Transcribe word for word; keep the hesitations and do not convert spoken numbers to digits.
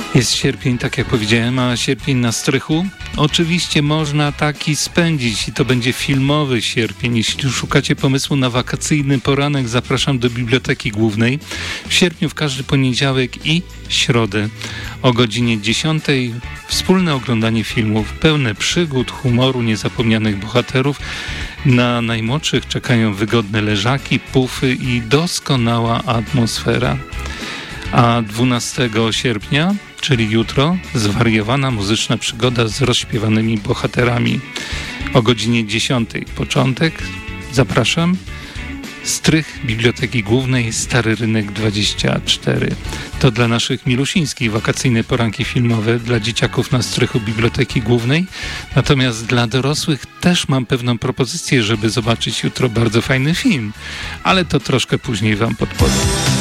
Jest sierpień, tak jak powiedziałem, a sierpień na strychu? Oczywiście można taki spędzić i to będzie filmowy sierpień. Jeśli szukacie pomysłu na wakacyjny poranek, zapraszam do Biblioteki Głównej w sierpniu w każdy poniedziałek i środę o godzinie dziesiątej. Wspólne oglądanie filmów pełne przygód, humoru, niezapomnianych bohaterów. Na najmłodszych czekają wygodne leżaki, pufy i doskonała atmosfera. A dwunastego sierpnia, czyli jutro, zwariowana muzyczna przygoda z rozśpiewanymi bohaterami. O godzinie dziesiątej początek. Zapraszam. Strych Biblioteki Głównej, Stary Rynek dwadzieścia cztery. To dla naszych milusińskich wakacyjne poranki filmowe, dla dzieciaków na strychu Biblioteki Głównej. Natomiast dla dorosłych też mam pewną propozycję, żeby zobaczyć jutro bardzo fajny film. Ale to troszkę później wam podpowiem.